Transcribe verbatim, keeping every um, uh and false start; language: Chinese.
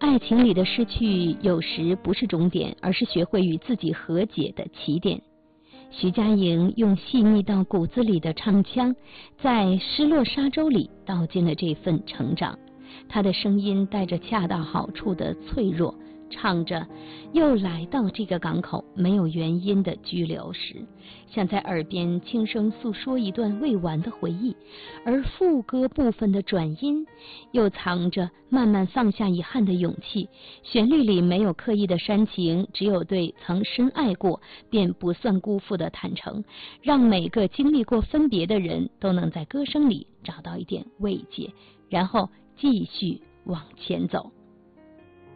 爱情里的失去有时不是终点，而是学会与自己和解的起点。徐佳莹用细腻到骨子里的唱腔，在《失落沙洲》里道尽了这份成长。她的声音带着恰到好处的脆弱，唱着又来到这个港口没有原因的拘留时，像在耳边轻声诉说一段未完的回忆，而副歌部分的转音又藏着慢慢放下遗憾的勇气。旋律里没有刻意的煽情，只有对曾深爱过便不算辜负的坦诚，让每个经历过分别的人都能在歌声里找到一点慰藉，然后继续往前走。